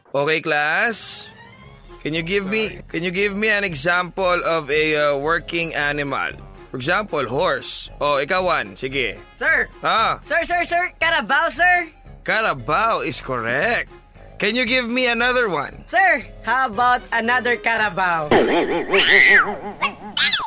Okay, class? Can you give me an example of a working animal? For example, horse. Oh, ikaw, Juan. Sige. Sir! Ah, Sir! Carabao, sir! Carabao is correct. Can you give me another one? Sir, how about another Carabao?